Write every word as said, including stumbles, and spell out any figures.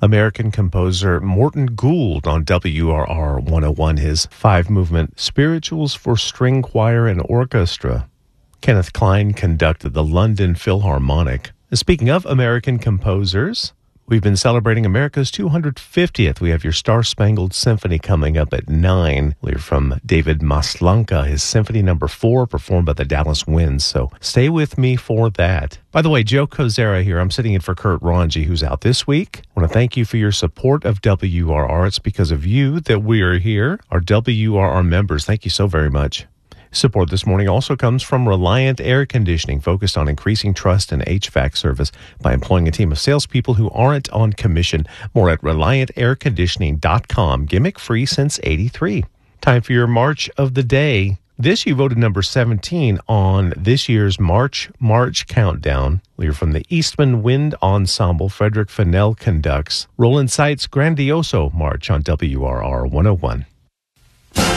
American composer Morton Gould on W R R one oh one, his five-movement Spirituals for String Choir and Orchestra. Kenneth Klein conducted the London Philharmonic. Speaking of American composers, we've been celebrating America's two hundred fiftieth. We have your Star-Spangled Symphony coming up at nine. We're from David Maslanka, his Symphony Number four, performed by the Dallas Winds. So stay with me for that. By the way, Joe Kozera here. I'm sitting in for Kurt Ranji, who's out this week. I want to thank you for your support of W R R. It's because of you that we are here, our W R R members. Thank you so very much. Support this morning also comes from Reliant Air Conditioning, focused on increasing trust in H V A C service by employing a team of salespeople who aren't on commission. More at reliant air conditioning dot com. Gimmick free since eighty-three. Time for your March of the Day. This you voted number seventeen on this year's March March Countdown. We're from the Eastman Wind Ensemble. Frederick Fennell conducts Roland Seitz' Grandioso March on W R R one oh one.